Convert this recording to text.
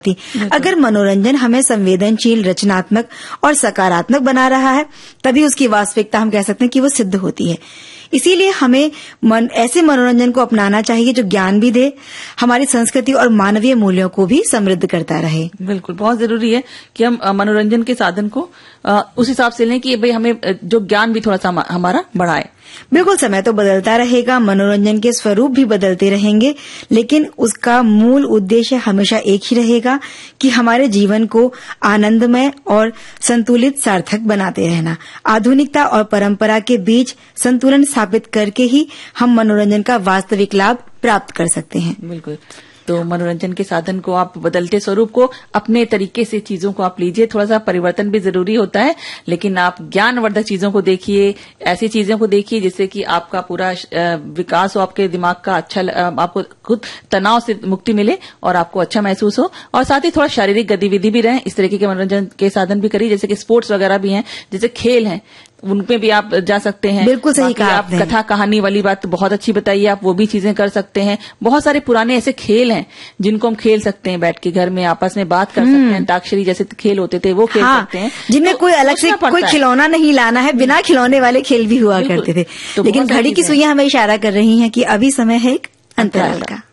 थी। अगर मनोरंजन हमें संवेदनशील, रचनात्मक और सकारात्मक बना रहा है, तभी उसकी वास्तविकता हम कह सकते हैं कि वो सिद्ध होती है। इसीलिए हमें ऐसे मनोरंजन को अपनाना चाहिए जो ज्ञान भी दे, हमारी संस्कृति और मानवीय मूल्यों को भी समृद्ध करता रहे। बिल्कुल, बहुत जरूरी है कि हम मनोरंजन के साधन को उस हिसाब से लें कि भाई हमें जो ज्ञान भी थोड़ा सा हमारा बढ़ाए। बिल्कुल, समय तो बदलता रहेगा, मनोरंजन के स्वरूप भी बदलते रहेंगे, लेकिन उसका मूल उद्देश्य हमेशा एक ही रहेगा कि हमारे जीवन को आनंदमय और संतुलित, सार्थक बनाते रहना। आधुनिकता और परंपरा के बीच संतुलन स्थापित करके ही हम मनोरंजन का वास्तविक लाभ प्राप्त कर सकते हैं। बिल्कुल, तो मनोरंजन के साधन को आप बदलते स्वरूप को अपने तरीके से चीजों को आप लीजिए। थोड़ा सा परिवर्तन भी जरूरी होता है, लेकिन आप ज्ञानवर्धक चीजों को देखिए, ऐसी चीजों को देखिए जिससे कि आपका पूरा विकास हो, आपके दिमाग का अच्छा, आपको खुद तनाव से मुक्ति मिले और आपको अच्छा महसूस हो, और साथ ही थोड़ा शारीरिक गतिविधि भी रहे। इस तरीके के मनोरंजन के साधन भी करिए, जैसे कि स्पोर्ट्स वगैरह भी हैं, जैसे खेल हैं, उनपे भी आप जा सकते हैं। बिल्कुल सही कहा आप कथा कहानी वाली बात बहुत अच्छी बताइए, आप वो भी चीजें कर सकते हैं। बहुत सारे पुराने ऐसे खेल हैं जिनको हम खेल सकते हैं, बैठ के घर में आपस में बात कर सकते हैं। अंताक्षरी जैसे खेल होते थे वो खेल सकते हैं, जिनमें कोई अलग से कोई खिलौना नहीं लाना है, बिना खिलौने वाले खेल भी हुआ करते थे। लेकिन घड़ी की सुइयां हमें इशारा कर रही हैं कि अभी समय है एक अंतराल का।